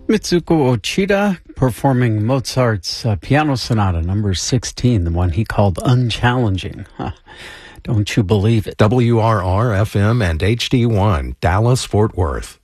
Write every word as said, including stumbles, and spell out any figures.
Mitsuko Ochida performing Mozart's uh, Piano Sonata number sixteen, the one he called Unchallenging. Huh. Don't you believe it? W R R F M and H D one, Dallas, Fort Worth.